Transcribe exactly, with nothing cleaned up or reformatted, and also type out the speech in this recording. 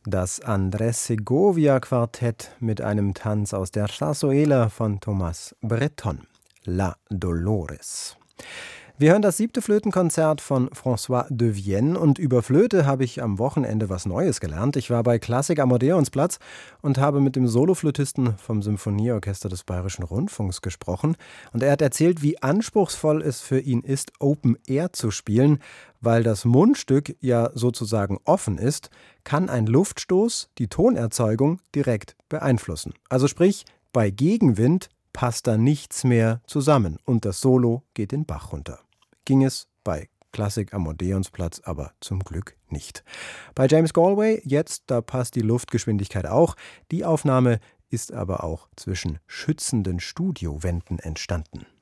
Das Andrés Segovia Quartett mit einem Tanz aus der Zarzuela von Thomas Bretton, La Dolores. Wir hören das siebte Flötenkonzert von François de Vienne und über Flöte habe ich am Wochenende was Neues gelernt. Ich war bei Klassik am Odeonsplatz und habe mit dem Soloflötisten vom Symphonieorchester des Bayerischen Rundfunks gesprochen und er hat erzählt, wie anspruchsvoll es für ihn ist, Open Air zu spielen, weil das Mundstück ja sozusagen offen ist, kann ein Luftstoß die Tonerzeugung direkt beeinflussen. Also sprich, bei Gegenwind passt da nichts mehr zusammen und das Solo geht den Bach runter. Ging es bei Klassik am Odeonsplatz aber zum Glück nicht. Bei James Galway jetzt, da passt die Luftgeschwindigkeit auch. Die Aufnahme ist aber auch zwischen schützenden Studiowänden entstanden.